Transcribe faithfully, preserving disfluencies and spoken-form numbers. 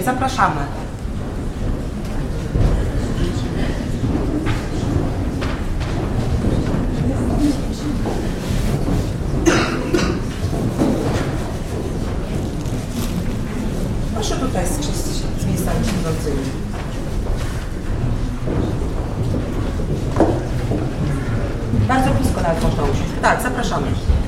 zapraszamy. Proszę tutaj z, z, z miejscami siedzącymi. Bardzo blisko nawet można usiąść. Tak, zapraszamy.